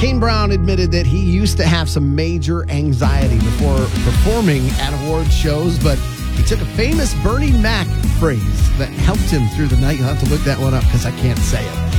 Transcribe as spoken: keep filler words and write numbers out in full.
Kane Brown admitted that he used to have some major anxiety before performing at award shows, but he took a famous Bernie Mac phrase that helped him through the night. You'll have to look that one up because I can't say it.